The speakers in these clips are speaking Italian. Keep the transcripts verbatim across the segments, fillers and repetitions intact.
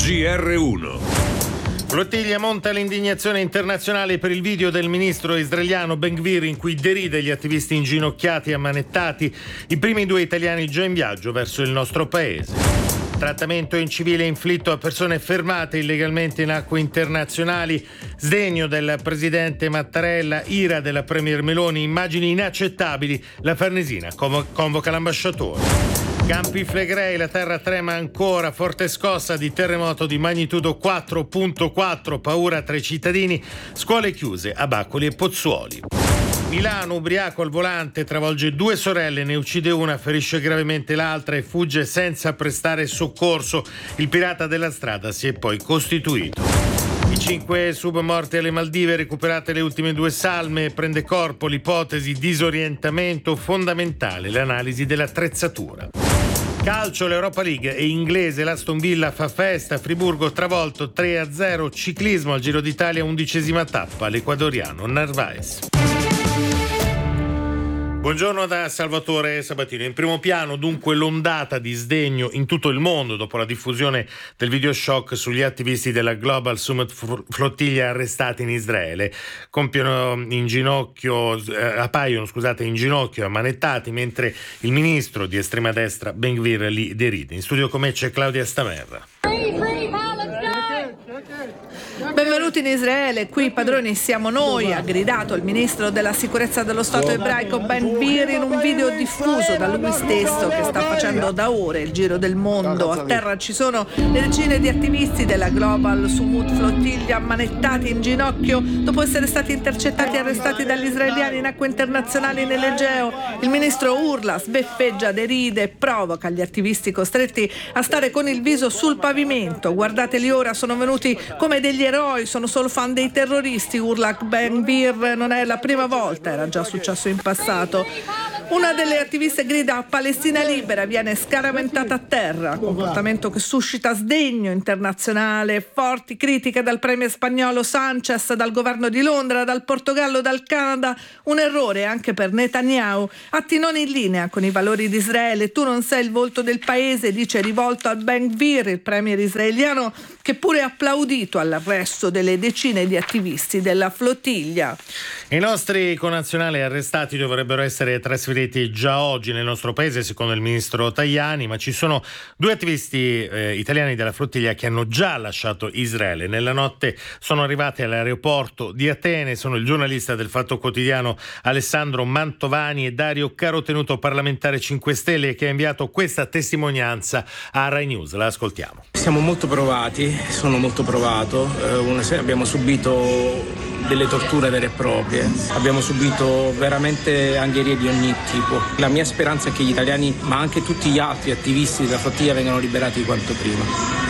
G R uno. Flottiglia monta l'indignazione internazionale per il video del ministro israeliano Ben-Gvir in cui deride gli attivisti inginocchiati e ammanettati, i primi due italiani già in viaggio verso il nostro paese. Trattamento in civile inflitto a persone fermate illegalmente in acque internazionali, sdegno del presidente Mattarella, ira della premier Meloni, immagini inaccettabili, la Farnesina convoca l'ambasciatore. Campi Flegrei, la terra trema ancora, forte scossa di terremoto di magnitudo quattro virgola quattro, paura tra i cittadini, scuole chiuse a Baccoli e Pozzuoli. Milano, ubriaco al volante, travolge due sorelle, ne uccide una, ferisce gravemente l'altra e fugge senza prestare soccorso. Il pirata della strada si è poi costituito. I cinque submorti alle Maldive, recuperate le ultime due salme, prende corpo l'ipotesi disorientamento, fondamentale l'analisi dell'attrezzatura. Calcio, l'Europa League è inglese, l'Aston Villa fa festa, Friburgo travolto tre a zero, ciclismo al Giro d'Italia, undicesima tappa, l'ecuadoriano Narvaez. Buongiorno da Salvatore Sabatino. In primo piano dunque l'ondata di sdegno in tutto il mondo dopo la diffusione del video shock sugli attivisti della Global Summit Flottiglia arrestati in Israele. Compiono in ginocchio, eh, appaiono scusate, in ginocchio ammanettati mentre il ministro di estrema destra Ben-Gvir li deride. In studio con me c'è Claudia Stamerra. Benvenuti in Israele, qui padroni siamo noi, ha gridato il ministro della sicurezza dello Stato ebraico Ben-Gvir in un video diffuso da lui stesso che sta facendo da ore il giro del mondo. A terra ci sono le decine di attivisti della Global Summit Flottiglia ammanettati in ginocchio dopo essere stati intercettati e arrestati dagli israeliani in acque internazionali nell'Egeo. Il ministro urla, sbeffeggia, deride e provoca gli attivisti costretti a stare con il viso sul pavimento. Guardateli ora, sono venuti come degli eroi, sono solo fan dei terroristi, urla Ben-Gvir, non è la prima volta, era già successo in passato. Una delle attiviste grida Palestina libera, viene scaramentata a terra, comportamento che suscita sdegno internazionale, forti critiche dal premier spagnolo Sanchez, dal governo di Londra, dal Portogallo, dal Canada, un errore anche per Netanyahu, atti non in linea con i valori di Israele. Tu non sei il volto del paese, dice rivolto al Ben-Gvir, il premier israeliano, che pure ha applaudito all'arresto delle decine di attivisti della flottiglia. I nostri connazionali arrestati dovrebbero essere trasferiti già oggi nel nostro paese, secondo il ministro Tajani, ma ci sono due attivisti eh, italiani della flottiglia che hanno già lasciato Israele. Nella notte sono arrivati all'aeroporto di Atene, sono il giornalista del Fatto Quotidiano Alessandro Mantovani e Dario Carotenuto, parlamentare cinque Stelle, che ha inviato questa testimonianza a Rai News. La ascoltiamo. Siamo molto provati, sono molto provato, eh, una, abbiamo subito delle torture vere e proprie, abbiamo subito veramente angherie di ogni tipo. La mia speranza è che gli italiani, ma anche tutti gli altri attivisti della flottiglia, vengano liberati quanto prima.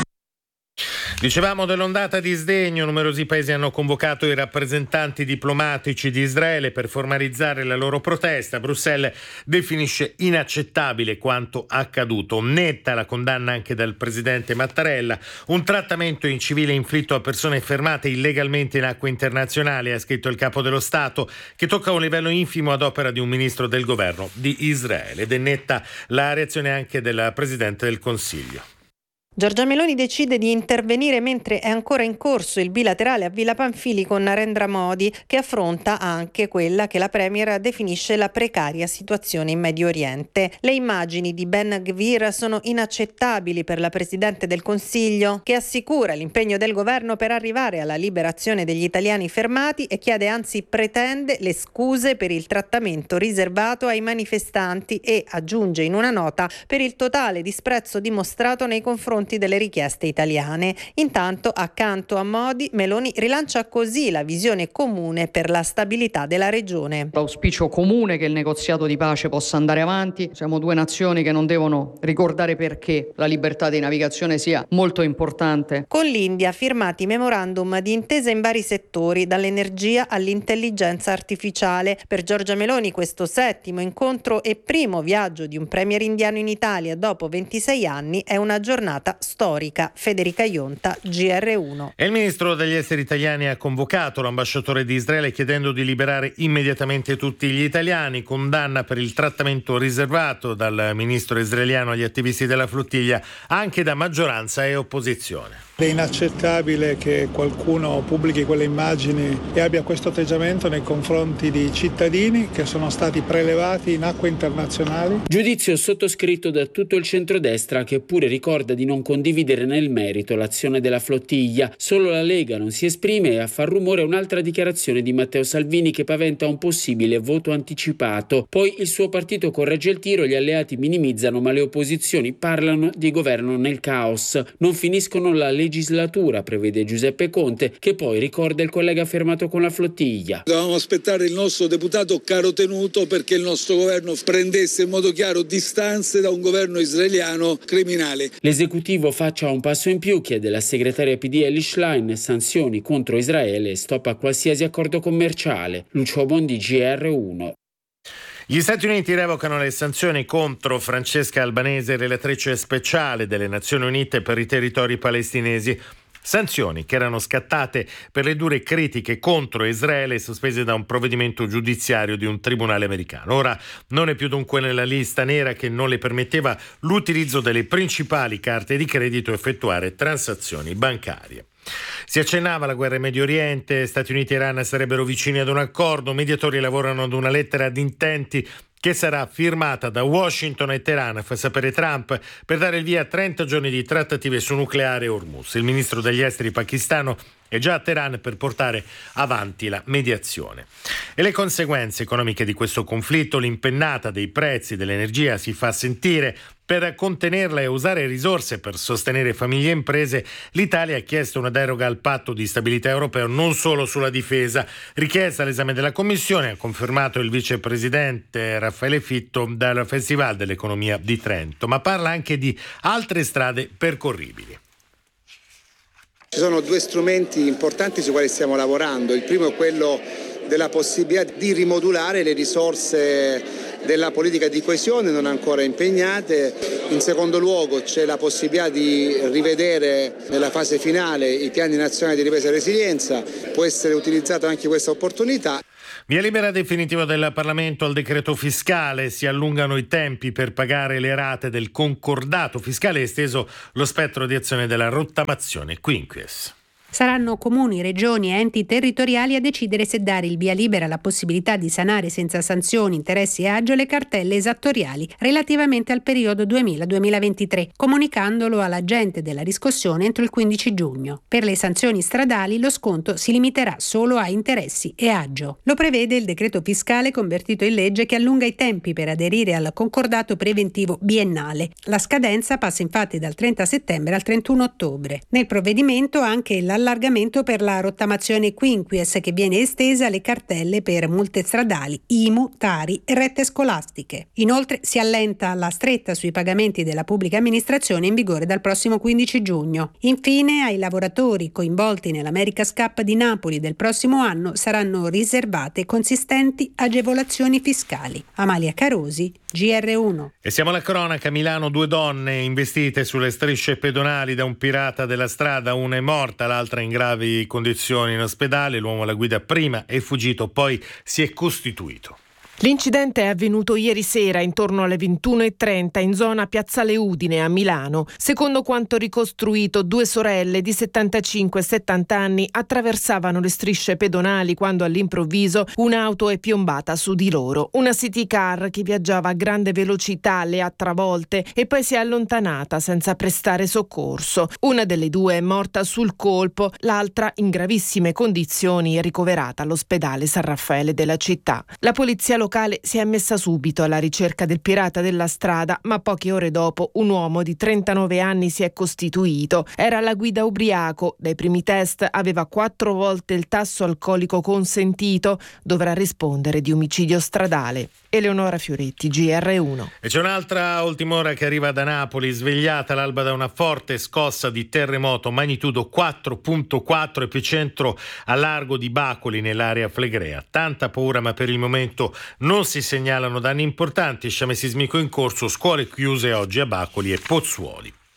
Dicevamo dell'ondata di sdegno, numerosi paesi hanno convocato i rappresentanti diplomatici di Israele per formalizzare la loro protesta. Bruxelles definisce inaccettabile quanto accaduto, netta la condanna anche dal presidente Mattarella. Un trattamento in civile inflitto a persone fermate illegalmente in acque internazionali, ha scritto il capo dello Stato, che tocca un livello infimo ad opera di un ministro del governo di Israele. Ed è netta la reazione anche del presidente del Consiglio. Giorgia Meloni decide di intervenire mentre è ancora in corso il bilaterale a Villa Pamphili con Narendra Modi, che affronta anche quella che la premier definisce la precaria situazione in Medio Oriente. Le immagini di Ben-Gvir sono inaccettabili per la Presidente del Consiglio, che assicura l'impegno del governo per arrivare alla liberazione degli italiani fermati e chiede, anzi pretende, le scuse per il trattamento riservato ai manifestanti e, aggiunge in una nota, per il totale disprezzo dimostrato nei confronti delle richieste italiane. Intanto, accanto a Modi, Meloni rilancia così la visione comune per la stabilità della regione. L'auspicio comune che il negoziato di pace possa andare avanti. Siamo due nazioni che non devono ricordare perché la libertà di navigazione sia molto importante. Con l'India firmati memorandum di intesa in vari settori, dall'energia all'intelligenza artificiale. Per Giorgia Meloni questo settimo incontro e primo viaggio di un premier indiano in Italia dopo ventisei anni è una giornata storica. Federica Ionta, G R uno. E il ministro degli esteri italiani ha convocato l'ambasciatore di Israele chiedendo di liberare immediatamente tutti gli italiani. Condanna per il trattamento riservato dal ministro israeliano agli attivisti della flottiglia anche da maggioranza e opposizione. È inaccettabile che qualcuno pubblichi quelle immagini e abbia questo atteggiamento nei confronti di cittadini che sono stati prelevati in acque internazionali. Giudizio sottoscritto da tutto il centrodestra, che pure ricorda di non condividere nel merito l'azione della flottiglia. Solo la Lega non si esprime e a far rumore un'altra dichiarazione di Matteo Salvini che paventa un possibile voto anticipato. Poi il suo partito corregge il tiro, gli alleati minimizzano ma le opposizioni parlano di governo nel caos. Non finiscono la legge legislatura, prevede Giuseppe Conte, che poi ricorda il collega fermato con la flottiglia. Dovevamo aspettare il nostro deputato carotenuto perché il nostro governo prendesse in modo chiaro distanze da un governo israeliano criminale. L'esecutivo faccia un passo in più, chiede la segretaria P D Elly Schlein, sanzioni contro Israele e stop a qualsiasi accordo commerciale. Lucio Bondi, G R uno. Gli Stati Uniti revocano le sanzioni contro Francesca Albanese, relatrice speciale delle Nazioni Unite per i territori palestinesi. Sanzioni che erano scattate per le dure critiche contro Israele sospese da un provvedimento giudiziario di un tribunale americano. Ora non è più dunque nella lista nera che non le permetteva l'utilizzo delle principali carte di credito e effettuare transazioni bancarie. Si accennava alla guerra in Medio Oriente, Stati Uniti e Iran sarebbero vicini ad un accordo, mediatori lavorano ad una lettera di intenti che sarà firmata da Washington e Teheran, fa sapere Trump, per dare il via a trenta giorni di trattative su nucleare e Hormuz. Il ministro degli esteri pakistano è già a Teheran per portare avanti la mediazione. E le conseguenze economiche di questo conflitto, l'impennata dei prezzi dell'energia si fa sentire. Per contenerla e usare risorse per sostenere famiglie e imprese, l'Italia ha chiesto una deroga al patto di stabilità europeo non solo sulla difesa. Richiesta all'esame della Commissione, ha confermato il vicepresidente Raffaele Fitto dal Festival dell'Economia di Trento, ma parla anche di altre strade percorribili. Ci sono due strumenti importanti sui quali stiamo lavorando. Il primo è quello della possibilità di rimodulare le risorse della politica di coesione non ancora impegnate. In secondo luogo c'è la possibilità di rivedere nella fase finale i piani nazionali di ripresa e resilienza, può essere utilizzata anche questa opportunità. Via libera definitiva del Parlamento al decreto fiscale, si allungano i tempi per pagare le rate del concordato fiscale, esteso lo spettro di azione della rottamazione quinquies. Saranno comuni, regioni e enti territoriali a decidere se dare il via libera alla possibilità di sanare senza sanzioni, interessi e agio le cartelle esattoriali relativamente al periodo duemila duemilaventitré, comunicandolo all'agente della riscossione entro il quindici giugno. Per le sanzioni stradali lo sconto si limiterà solo a interessi e agio. Lo prevede il decreto fiscale convertito in legge che allunga i tempi per aderire al concordato preventivo biennale. La scadenza passa infatti dal trenta settembre al trentuno ottobre. Nel provvedimento anche la allargamento per la rottamazione quinquies che viene estesa alle cartelle per multe stradali, I M U, Tari e rette scolastiche. Inoltre si allenta la stretta sui pagamenti della pubblica amministrazione in vigore dal prossimo quindici giugno. Infine ai lavoratori coinvolti nell'America's Cup di Napoli del prossimo anno saranno riservate consistenti agevolazioni fiscali. Amalia Carosi, G R uno. E siamo alla cronaca. Milano, due donne investite sulle strisce pedonali da un pirata della strada, una è morta, l'altra in gravi condizioni in ospedale. L'uomo alla guida prima è fuggito, poi si è costituito. L'incidente è avvenuto ieri sera intorno alle ventuno e trenta in zona Piazzale Udine a Milano. Secondo quanto ricostruito, due sorelle di settantacinque e settanta anni attraversavano le strisce pedonali quando all'improvviso un'auto è piombata su di loro. Una city car che viaggiava a grande velocità le ha travolte e poi si è allontanata senza prestare soccorso. Una delle due è morta sul colpo, l'altra in gravissime condizioni è ricoverata all'ospedale San Raffaele della città. La polizia locale si è messa subito alla ricerca del pirata della strada, ma poche ore dopo un uomo di trentanove anni si è costituito. Era alla guida ubriaco, dai primi test aveva quattro volte il tasso alcolico consentito, dovrà rispondere di omicidio stradale. Eleonora Fioretti, G R uno. E c'è un'altra ultima ora che arriva da Napoli, svegliata all'alba da una forte scossa di terremoto, magnitudo quattro virgola quattro, epicentro a largo di Bacoli nell'area flegrea. Tanta paura, ma per il momento non si segnalano danni importanti. Sciame sismico in corso, scuole chiuse oggi a Bacoli e Pozzuoli.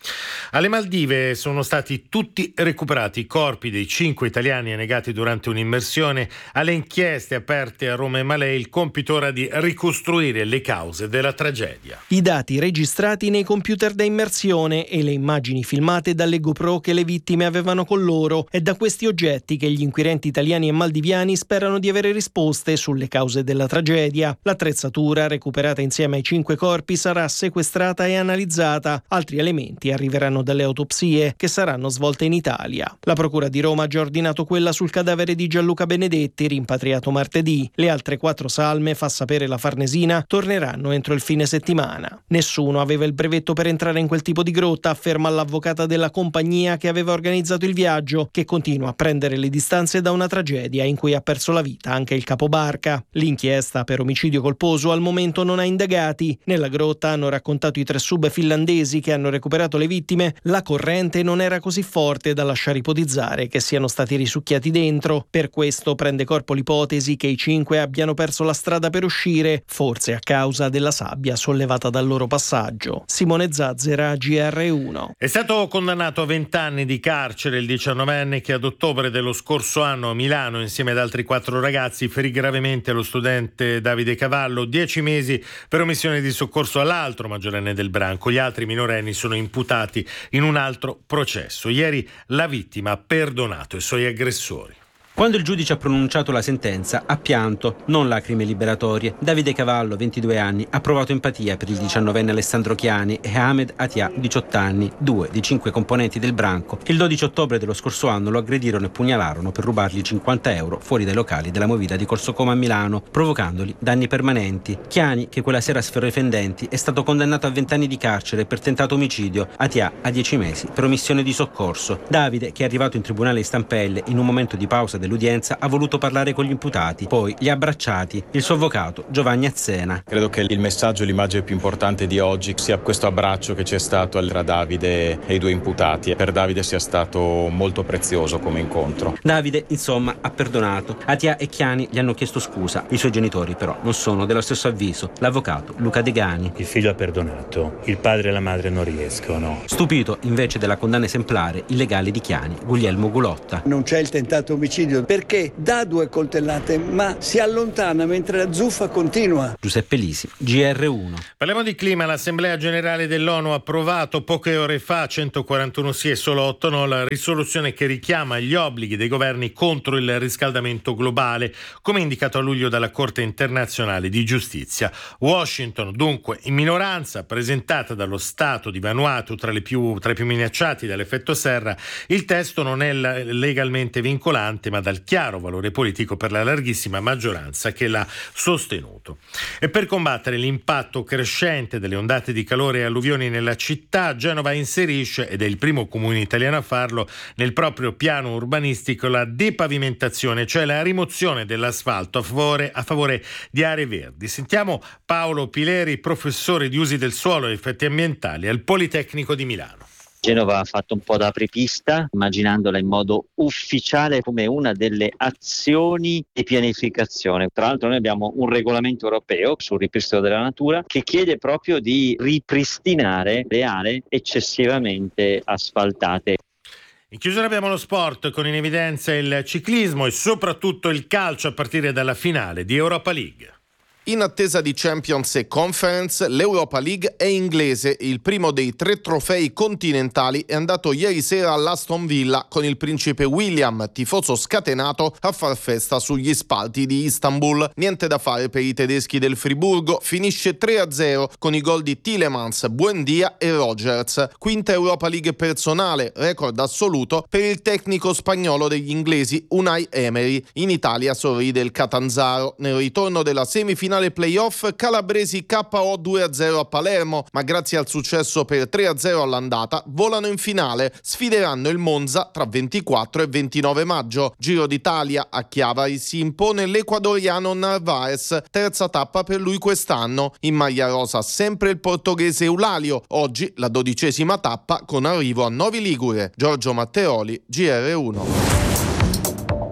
Alle Maldive sono stati tutti recuperati i corpi dei cinque italiani annegati durante un'immersione. Alle inchieste aperte a Roma e Malé il compito ora di ricostruire le cause della tragedia. I dati registrati nei computer da immersione e le immagini filmate dalle GoPro che le vittime avevano con loro. È da questi oggetti che gli inquirenti italiani e maldiviani sperano di avere risposte sulle cause della tragedia. L'attrezzatura, recuperata insieme ai cinque corpi, sarà sequestrata e analizzata. Altri elementi arriveranno dalle autopsie che saranno svolte in Italia. La Procura di Roma ha già ordinato quella sul cadavere di Gianluca Benedetti, rimpatriato martedì. Le altre quattro salme, fa sapere la Farnesina, torneranno entro il fine settimana. Nessuno aveva il brevetto per entrare in quel tipo di grotta, afferma l'avvocata della compagnia che aveva organizzato il viaggio, che continua a prendere le distanze da una tragedia in cui ha perso la vita anche il capobarca. L'inchiesta per omicidio colposo al momento non ha indagati. Nella grotta, hanno raccontato i tre sub finlandesi che hanno recuperato le vittime, la corrente non era così forte da lasciare ipotizzare che siano stati risucchiati dentro. Per questo prende corpo l'ipotesi che i cinque abbiano perso la strada per uscire, forse a causa della sabbia sollevata dal loro passaggio. Simone Zazzera, G R uno. È stato condannato a vent'anni di carcere il diciannovenne che ad ottobre dello scorso anno a Milano, insieme ad altri quattro ragazzi, ferì gravemente lo studente Davide Cavallo, dieci mesi per omissione di soccorso all'altro maggiorenne del branco. Gli altri minorenni sono imputati in un altro processo. Ieri la vittima ha perdonato i suoi aggressori. Quando il giudice ha pronunciato la sentenza, ha pianto, non lacrime liberatorie. Davide Cavallo, ventidue anni, ha provato empatia per il diciannovenne Alessandro Chiani e Ahmed Atia, diciotto anni, due dei cinque componenti del branco, che il dodici ottobre dello scorso anno lo aggredirono e pugnalarono per rubargli cinquanta euro fuori dai locali della Movida di Corso Como a Milano, provocandogli danni permanenti. Chiani, che quella sera sferrò i fendenti, è stato condannato a vent'anni di carcere per tentato omicidio, Atia a dieci mesi per omissione di soccorso. Davide, che è arrivato in tribunale di Stampelle in un momento di pausa dell'udienza, ha voluto parlare con gli imputati, poi li ha abbracciati. Il suo avvocato Giovanni Azzena. Credo che il messaggio, l'immagine più importante di oggi sia questo abbraccio che c'è stato tra Davide e i due imputati. Per Davide sia stato molto prezioso come incontro. Davide, insomma, ha perdonato. Atia e Chiani gli hanno chiesto scusa. I suoi genitori però non sono dello stesso avviso. L'avvocato Luca Degani. Il figlio ha perdonato, il padre e la madre non riescono. Stupito invece della condanna esemplare, il legale di Chiani, Guglielmo Gulotta. Non c'è il tentato omicidio perché dà due coltellate ma si allontana mentre la zuffa continua. Giuseppe Lisi, G R uno. Parliamo di clima. L'Assemblea Generale dell'ONU ha approvato poche ore fa, centoquarantuno sì e solo otto no, la risoluzione che richiama gli obblighi dei governi contro il riscaldamento globale, come indicato a luglio dalla Corte internazionale di giustizia. Washington, dunque, in minoranza, presentata dallo Stato di Vanuatu tra, le più, tra i più minacciati dall'effetto serra. Il testo non è legalmente vincolante, ma dal chiaro valore politico per la larghissima maggioranza che l'ha sostenuto. E per combattere l'impatto crescente delle ondate di calore e alluvioni nella città, Genova inserisce, ed è il primo comune italiano a farlo, nel proprio piano urbanistico la depavimentazione, cioè la rimozione dell'asfalto a favore, a favore di aree verdi. Sentiamo Paolo Pileri, professore di usi del suolo e effetti ambientali al Politecnico di Milano. Genova ha fatto un po' da apripista, immaginandola in modo ufficiale come una delle azioni di pianificazione. Tra l'altro noi abbiamo un regolamento europeo sul ripristino della natura che chiede proprio di ripristinare le aree eccessivamente asfaltate. In chiusura abbiamo lo sport, con in evidenza il ciclismo e soprattutto il calcio a partire dalla finale di Europa League. In attesa di Champions e Conference, l'Europa League è inglese. Il primo dei tre trofei continentali è andato ieri sera all'Aston Villa con il principe William, tifoso scatenato, a far festa sugli spalti di Istanbul. Niente da fare per i tedeschi del Friburgo, finisce tre a zero con i gol di Tielemans, Buendia e Rogers. Quinta Europa League personale, record assoluto per il tecnico spagnolo degli inglesi Unai Emery. In Italia sorride il Catanzaro. Nel ritorno della semifinale playoff, calabresi K O due a zero a Palermo, ma grazie al successo per tre a zero all'andata volano in finale, sfideranno il Monza tra ventiquattro e ventinove maggio. Giro d'Italia, a Chiavari si impone l'ecuadoriano Narvaez, terza tappa per lui quest'anno. In maglia rosa sempre il portoghese Eulalio, oggi la dodicesima tappa con arrivo a Novi Ligure. Giorgio Matteoli, G R uno.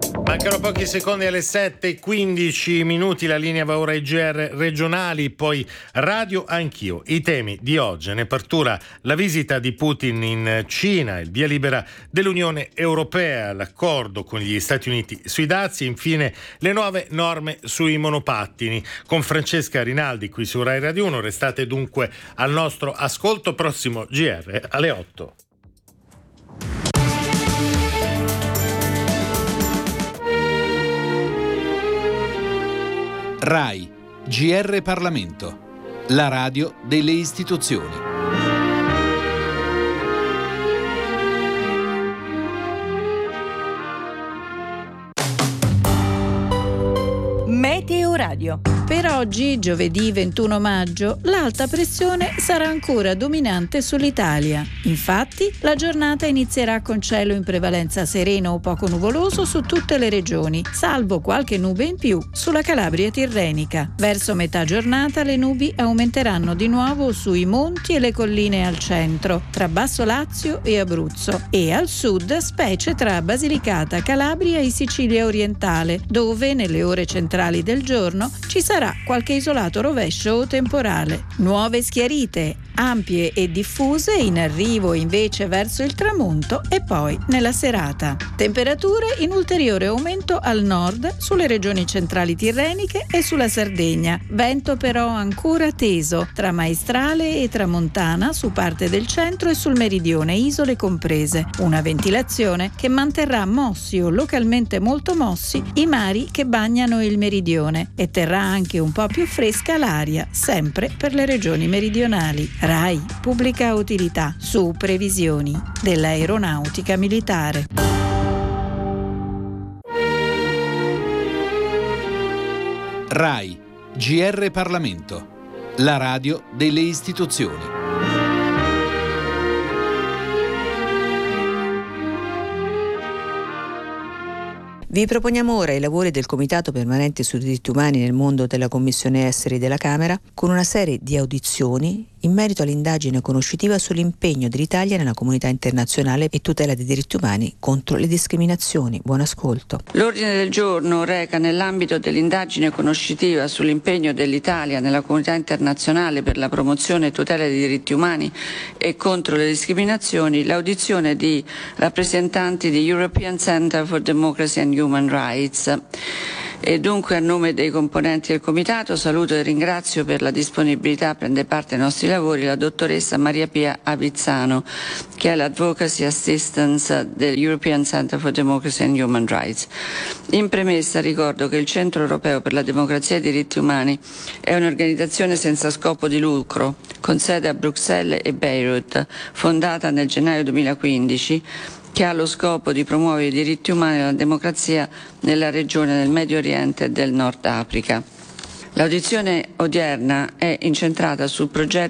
Mancano pochi secondi alle sette e quindici minuti, la linea va ora ai G R regionali, poi radio anch'io. I temi di oggi, in apertura la visita di Putin in Cina, il via libera dell'Unione Europea, l'accordo con gli Stati Uniti sui dazi e infine le nuove norme sui monopattini. Con Francesca Rinaldi qui su Rai Radio uno, restate dunque al nostro ascolto, prossimo G R alle otto. Rai, G R Parlamento, la radio delle istituzioni. Meteo Radio. Per oggi, giovedì ventuno maggio, l'alta pressione sarà ancora dominante sull'Italia. Infatti, la giornata inizierà con cielo in prevalenza sereno o poco nuvoloso su tutte le regioni, salvo qualche nube in più sulla Calabria tirrenica. Verso metà giornata le nubi aumenteranno di nuovo sui monti e le colline al centro, tra Basso Lazio e Abruzzo, e al sud, specie tra Basilicata, Calabria e Sicilia orientale, dove nelle ore centrali del giorno ci sarà qualche isolato rovescio o temporale. Nuove schiarite, ampie e diffuse, in arrivo invece verso il tramonto e poi nella serata. Temperature in ulteriore aumento al nord, sulle regioni centrali tirreniche e sulla Sardegna. Vento però ancora teso, tra maestrale e tramontana su parte del centro e sul meridione, isole comprese. Una ventilazione che manterrà mossi o localmente molto mossi i mari che bagnano il meridione e terrà anche un po' più fresca l'aria, sempre per le regioni meridionali. Rai, pubblica utilità, su previsioni dell'aeronautica militare. Rai, G R Parlamento, la radio delle istituzioni. Vi proponiamo ora i lavori del Comitato Permanente sui Diritti Umani nel mondo della Commissione Esteri della Camera, con una serie di audizioni in merito all'indagine conoscitiva sull'impegno dell'Italia nella comunità internazionale e tutela dei diritti umani contro le discriminazioni. Buon ascolto. L'ordine del giorno reca, nell'ambito dell'indagine conoscitiva sull'impegno dell'Italia nella comunità internazionale per la promozione e tutela dei diritti umani e contro le discriminazioni, l'audizione di rappresentanti di European Center for Democracy and Human Rights. E dunque, a nome dei componenti del Comitato, saluto e ringrazio per la disponibilità a prendere parte ai nostri lavori la dottoressa Maria Pia Avizzano, che è l'Advocacy Assistance del European Center for Democracy and Human Rights. In premessa ricordo che il Centro Europeo per la Democrazia e i Diritti Umani è un'organizzazione senza scopo di lucro, con sede a Bruxelles e Beirut, fondata nel gennaio duemilaquindici, che ha lo scopo di promuovere i diritti umani e la democrazia nella regione del Medio Oriente e del Nord Africa. L'audizione odierna è incentrata sul progetto